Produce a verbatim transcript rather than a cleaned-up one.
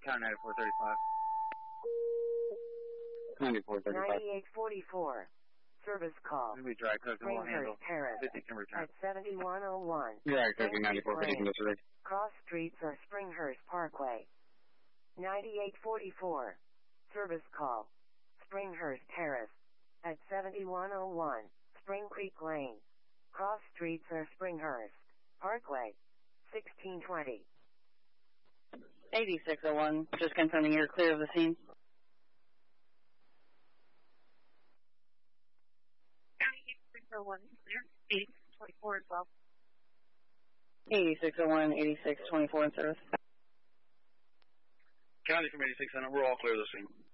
Tower ninety-four thirty-five. ninety-four thirty-five. ninety-eight forty-four. Service call. We dry cook and we'll handle Springhurst Terrace fifty can return. at seventy-one oh one. Dry cooking ninety-four fifty can disregard. Cross Streets or Springhurst Parkway. ninety-eight forty-four. Service call. Springhurst Terrace at seventy-one oh one. Spring Creek Lane. Cross Streets or Springhurst Parkway. sixteen twenty. eighty-six oh one. Just confirming you're clear of the scene. eighty-six oh one, clear. eighty-six twenty-four as well. eighty-six oh one, eighty-six twenty-four in service. County from eighty-six hundred, we're all clear of the scene.